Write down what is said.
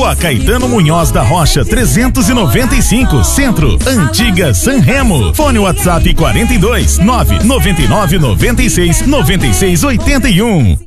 Rua Caetano Munhoz da Rocha, 395, Centro, Antiga Sanremo. Fone WhatsApp 42 999 96 96 81.